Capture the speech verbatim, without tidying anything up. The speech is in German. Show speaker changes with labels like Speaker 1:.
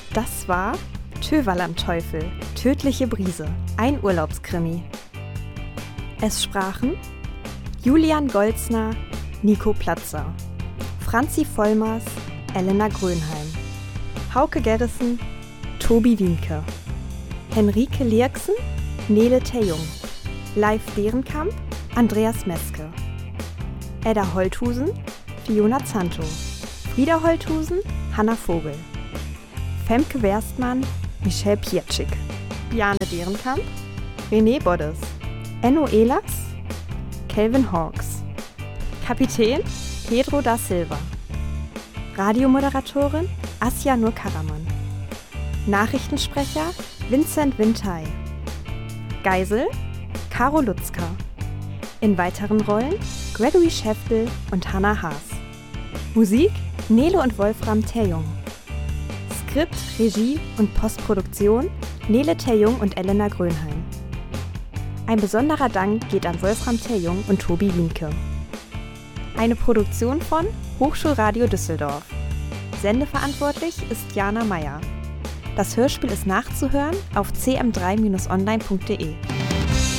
Speaker 1: Das war Töval am Teufel, tödliche Brise, ein Urlaubskrimi. Es sprachen Julian Golzner, Nico Platzer, Franzi Vollmers, Elena Grönheim, Hauke Gerrissen, Tobi Wienke, Henrike Lierksen, Nele Terjung, Leif Behrenkamp, Andreas Meske, Edda Holthusen, Fiona Zanto, Frieda Holthusen, Hanna Vogel, Femke Werstmann, Michelle Pietschik, Jane Dehrenkamp, René Boddes, Enno Ehlers, Kelvin Hawks, Kapitän Pedro da Silva, Radiomoderatorin Asja Nur Karaman, Nachrichtensprecher Vincent Wintey, Geisel Caro Lutzka, in weiteren Rollen Gregory Schäftel und Hannah Haas, Musik Nele und Wolfram Terjung, Skript, Regie und Postproduktion Nele Terjung und Elena Grönheim. Ein besonderer Dank geht an Wolfram Terjung und Tobi Wienke. Eine Produktion von Hochschulradio Düsseldorf. Sendeverantwortlich ist Jana Meyer. Das Hörspiel ist nachzuhören auf c m drei Bindestrich online punkt de.